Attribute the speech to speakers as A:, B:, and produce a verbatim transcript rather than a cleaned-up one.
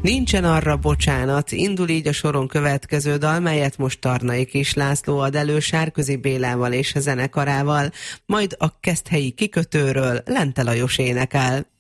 A: Nincsen arra bocsánat, indul így a soron következő dal, melyet most Tarnai Kis László ad elő Sárközi Bélával és a zenekarával, majd a Keszthelyi kikötőről Lente Lajos énekel.